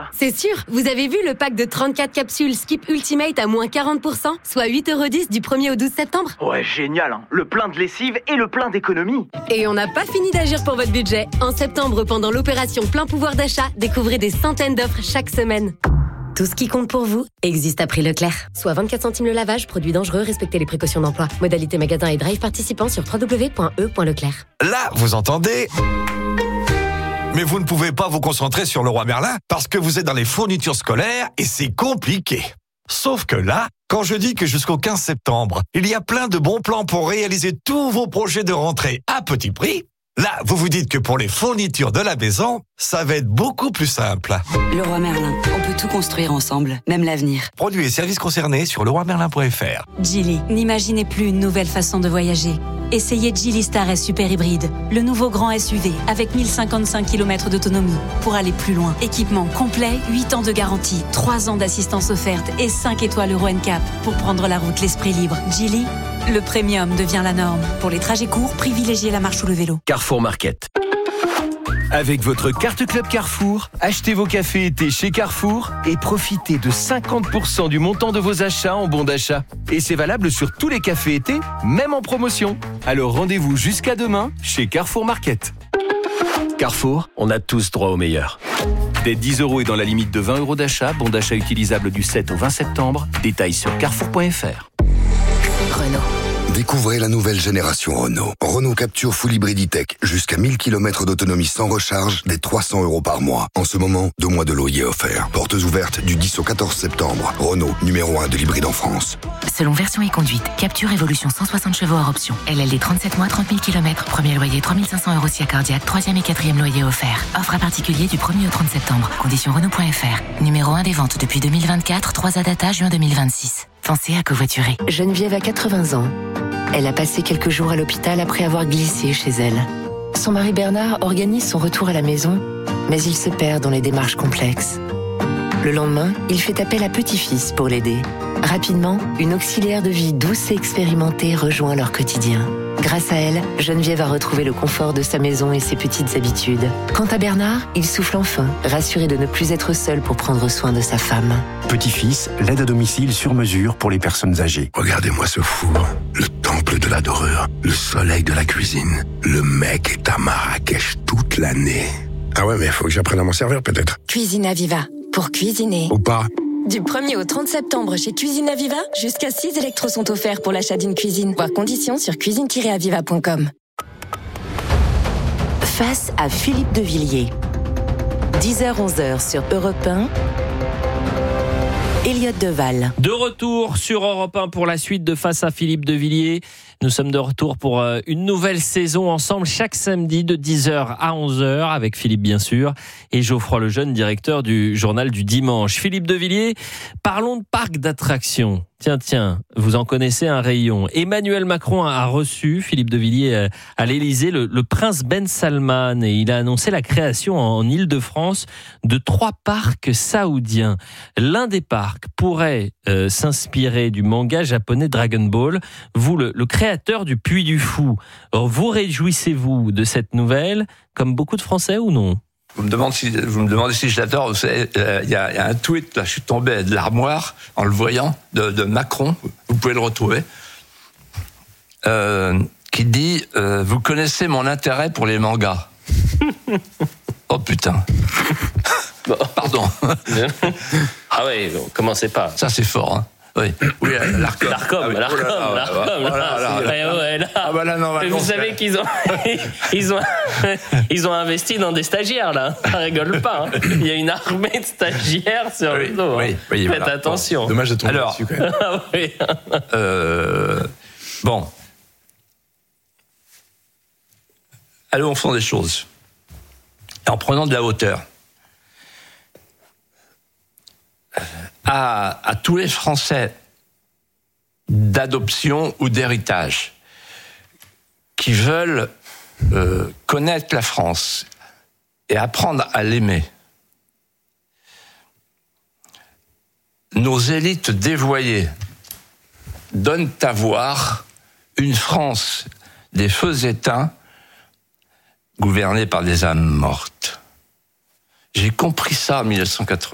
C'est sûr. Vous avez vu le pack de 34 capsules Skip Ultimate à moins 40%, soit 8,10€ du 1er au 12 septembre? Ouais, génial, hein. Le plein de lessive et le plein d'économie. Et on n'a pas fini d'agir pour votre budget. En septembre, pendant l'opération Plein Pouvoir d'achat, découvrez des centaines d'offres chaque semaine. Tout ce qui compte pour vous existe à prix Leclerc. Soit 24 centimes le lavage, produit dangereux, respectez les précautions d'emploi. Modalité magasin et drive participants sur www.e.leclerc. Là, vous entendez ? Mais vous ne pouvez pas vous concentrer sur Leroy Merlin parce que vous êtes dans les fournitures scolaires et c'est compliqué. Sauf que là, quand je dis que jusqu'au 15 septembre, il y a plein de bons plans pour réaliser tous vos projets de rentrée à petit prix, là, vous vous dites que pour les fournitures de la maison, ça va être beaucoup plus simple. Leroy Merlin, on peut tout construire ensemble, même l'avenir. Produits et services concernés sur leroymerlin.fr. Geely, n'imaginez plus une nouvelle façon de voyager. Essayez Geely Star S Super Hybride, le nouveau grand SUV avec 1055 km d'autonomie pour aller plus loin. Équipement complet, 8 ans de garantie, 3 ans d'assistance offerte et 5 étoiles Euro NCAP pour prendre la route l'esprit libre. Geely, le premium devient la norme. Pour les trajets courts, privilégiez la marche ou le vélo. Carrefour Market. Avec votre carte Club Carrefour, achetez vos cafés été chez Carrefour et profitez de 50% du montant de vos achats en bons d'achat. Et c'est valable sur tous les cafés été, même en promotion. Alors rendez-vous jusqu'à demain chez Carrefour Market. Carrefour, on a tous droit au meilleur. Dès 10€ et dans la limite de 20€ d'achat, bon d'achat utilisable du 7 au 20 septembre. Détails sur carrefour.fr. Renault. Découvrez la nouvelle génération Renault. Renault Capture Full Hybrid E-Tech. Jusqu'à 1000 km d'autonomie sans recharge, dès 300€ par mois. En ce moment, 2 mois de loyer offerts. Portes ouvertes du 10 au 14 septembre. Renault, numéro 1 de l'hybride en France. Selon version et conduite, Capture Evolution 160 chevaux hors option. LLD 37 mois, 30 000 km. Premier loyer 3500€ si cardiaque. 3e et 4e loyer offert. Offre à particulier du 1er au 30 septembre. Conditions Renault.fr. Numéro 1 des ventes depuis 2024. 3 data juin 2026. Pensez à covoiturer. Geneviève a 80 ans. Elle a passé quelques jours à l'hôpital après avoir glissé chez elle. Son mari Bernard organise son retour à la maison, mais il se perd dans les démarches complexes. Le lendemain, il fait appel à petit-fils pour l'aider. Rapidement, une auxiliaire de vie douce et expérimentée rejoint leur quotidien. Grâce à elle, Geneviève a retrouvé le confort de sa maison et ses petites habitudes. Quant à Bernard, il souffle enfin, rassuré de ne plus être seul pour prendre soin de sa femme. Petit-fils, l'aide à domicile sur mesure pour les personnes âgées. Regardez-moi ce four, le temple de la dorure, le soleil de la cuisine. Le mec est à Marrakech toute l'année. Ah ouais, mais il faut que j'apprenne à m'en servir peut-être. Cuisine Aviva, pour cuisiner. Ou pas. Du 1er au 30 septembre chez Cuisine Aviva, jusqu'à 6 électros sont offerts pour l'achat d'une cuisine. Voir conditions sur cuisine-aviva.com. Face à Philippe de Villiers. 10h-11h sur Europe 1. Elliot Deval. De retour sur Europe 1 pour la suite de Face à Philippe de Villiers. Nous sommes de retour pour une nouvelle saison ensemble chaque samedi de 10h à 11h avec Philippe bien sûr et Geoffroy Lejeune, directeur du journal du dimanche. Philippe de Villiers, parlons de parc d'attractions. Tiens, vous en connaissez un rayon. Emmanuel Macron a reçu, Philippe de Villiers, à l'Élysée, le prince Ben Salman et il a annoncé la création en Île-de-France de 3 parcs saoudiens. L'un des parcs pourrait s'inspirer du manga japonais Dragon Ball. Vous, le créateur du Puy du Fou, vous réjouissez-vous de cette nouvelle, comme beaucoup de Français ou non ? Vous me demandez si j'adore. Vous savez, il y a un tweet, là, je suis tombé de l'armoire en le voyant, de Macron, vous pouvez le retrouver, qui dit vous connaissez mon intérêt pour les mangas. Oh putain. Pardon. Ah oui, commencez pas. Ça c'est fort, hein. Oui, l'Arcom. Vous savez qu'ils ont investi dans des stagiaires là. Ça rigole pas. Hein. Il y a une armée de stagiaires sur le dos. Faites attention. Bon, dommage de tomber dessus quand même. Bon. Allons au fond des choses. En prenant de la hauteur. À tous les Français d'adoption ou d'héritage qui veulent connaître la France et apprendre à l'aimer. Nos élites dévoyées donnent à voir une France des feux éteints gouvernée par des âmes mortes. J'ai compris ça en 1980.